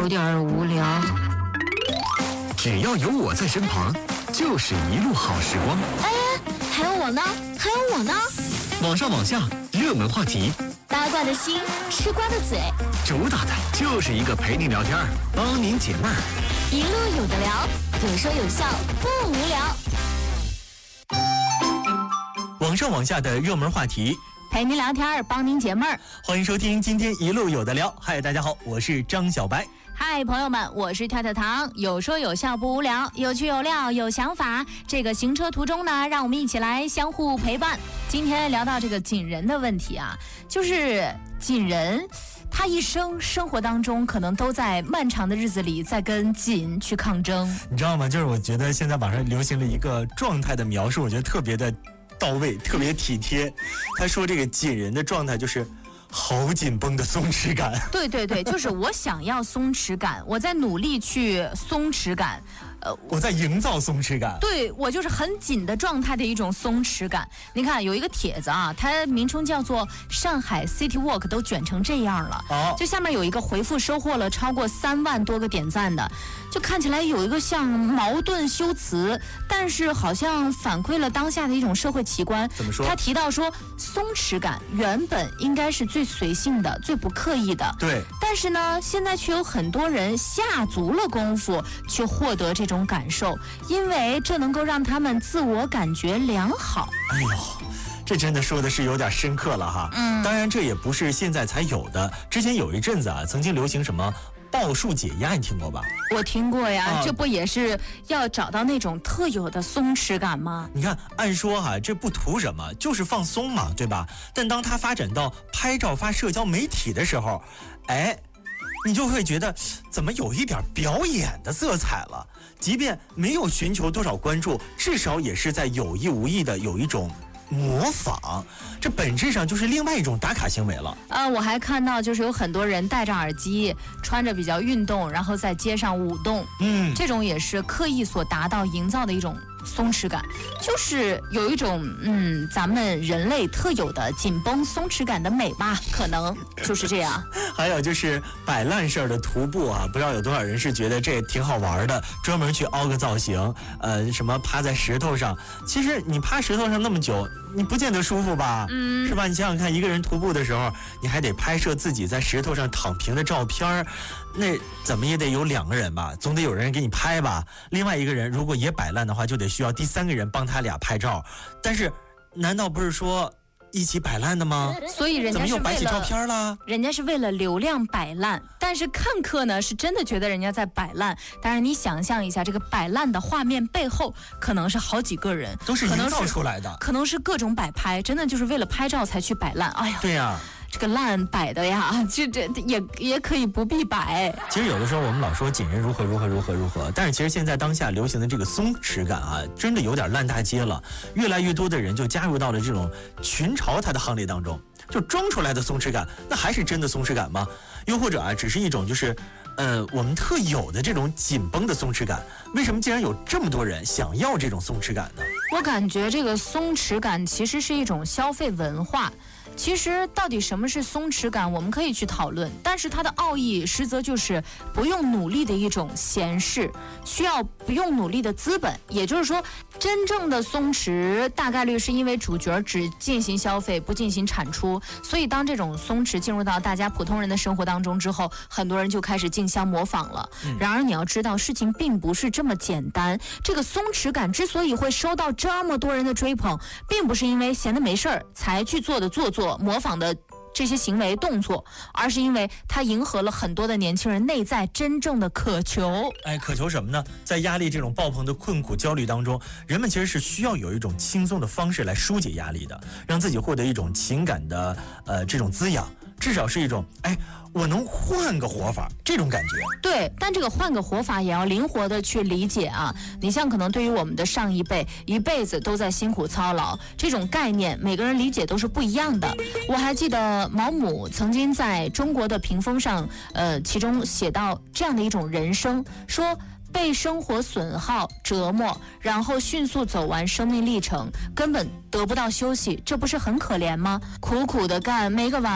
有点无聊。 只要有我在身旁，就是一路好时光。 哎，还有我呢，还有我呢。 网上网下，热门话题， 八卦的心，吃瓜的嘴， 主打的就是一个陪您聊天，帮您解闷儿。 一路有的聊，有说有笑，不无聊。 网上网下的热门话题， 陪您聊天，帮您解闷儿。 欢迎收听今天一路有的聊。嗨，大家好，我是张小白。 嗨，朋友们，我是跳跳糖，有说有笑不无聊，有趣有料有想法。这个行车途中呢，让我们一起来相互陪伴。今天聊到这个锦人的问题啊，就是锦人他一生生活当中可能都在漫长的日子里在跟锦去抗争。 你知道吗？就是我觉得现在网上流行了一个状态的描述，我觉得特别的到位，特别体贴。他说这个锦人的状态就是好紧绷的松弛感。 对对对，就是我想要松弛感，我在努力去松弛感。 我在营造松弛感。 对，我就是很紧的状态的一种松弛感。你看有一个帖子啊，它名称叫做上海 City Walk 都卷成这样了。就下面有一个回复收获了超过3万多个点赞的，就看起来有一个像矛盾修辞，但是好像反馈了当下的一种社会奇观。 怎么说？ 他提到说，松弛感原本应该是最随性的、最不刻意的。 对。但是呢，现在却有很多人下足了功夫去获得这种感受，因为这能够让他们自我感觉良好。 哎呦，这真的说的是有点深刻了哈。当然这也不是现在才有的，之前有一阵子啊，曾经流行什么报数解压，你听过吧？ 我听过呀，这不也是要找到那种特有的松弛感吗？ 你看，按说哈，这不图什么，就是放松嘛，对吧？但当它发展到拍照发社交媒体的时候，你就会觉得怎么有一点表演的色彩了。即便没有寻求多少关注，至少也是在有意无意的有一种模仿，这本质上就是另外一种打卡行为了。 我还看到就是有很多人戴着耳机，穿着比较运动，然后在街上舞动。这种也是刻意所达到营造的一种松弛感，就是有一种咱们人类特有的紧绷松弛感的美吧，可能就是这样。 还有就是摆烂事儿的徒步啊，不知道有多少人是觉得这挺好玩的，专门去凹个造型，什么趴在石头上。其实你趴石头上那么久，你不见得舒服吧？是吧？你想想看，一个人徒步的时候，你还得拍摄自己在石头上躺平的照片，那怎么也得有2个人吧，总得有人给你拍吧。另外一个人如果也摆烂的话，就得需要第3个人帮他俩拍照。但是难道不是说一起摆烂的吗？ 所以人家是为了， 怎么又摆起照片了？ 人家是为了流量摆烂，但是看客呢是真的觉得人家在摆烂。当然你想象一下，这个摆烂的画面背后可能是好几个人， 都是营造出来的， 可能是各种摆拍，真的就是为了拍照才去摆烂。哎呀， 对呀， 这个烂摆的呀，这也可以不必摆。 其实有的时候我们老说锦人如何，但是其实现在当下流行的这个松弛感啊，真的有点烂大街了。越来越多的人就加入到了这种群嘲它的行列当中，就装出来的松弛感，那还是真的松弛感吗？又或者啊，只是一种就是我们特有的这种紧绷的松弛感。为什么竟然有这么多人想要这种松弛感呢？ 我感觉这个松弛感其实是一种消费文化。其实到底什么是松弛感，我们可以去讨论，但是它的奥义实则就是不用努力的一种闲适，需要不用努力的资本。也就是说，真正的松弛大概率是因为主角只进行消费不进行产出，所以当这种松弛进入到大家普通人的生活当中之后，很多人就开始竞相模仿了。然而你要知道，事情并不是这么简单。这个松弛感之所以会收到这么多人的追捧，并不是因为闲得没事儿才去做的做模仿的这些行为动作，而是因为它迎合了很多的年轻人内在真正的渴求。 渴求什么呢？在压力这种爆棚的困苦焦虑当中，人们其实是需要有一种轻松的方式来疏解压力的，让自己获得一种情感的这种滋养，至少是一种我能换个活法这种感觉。 对，但这个换个活法也要灵活的去理解啊。你像可能对于我们的上一辈，一辈子都在辛苦操劳，这种概念每个人理解都是不一样的。我还记得毛姆曾经在中国的屏风上其中写到这样的一种人生，说被生活损耗折磨，然后迅速走完生命历程，根本得不到休息，这不是很可怜吗？苦苦的干，没个晚